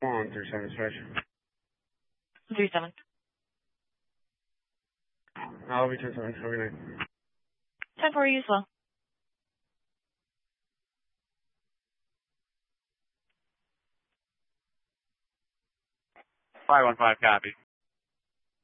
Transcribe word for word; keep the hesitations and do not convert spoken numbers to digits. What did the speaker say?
One three seven dispatch. Three seven. I'll be ten seven. Have a good night. Ten for you as well. Five one five copy.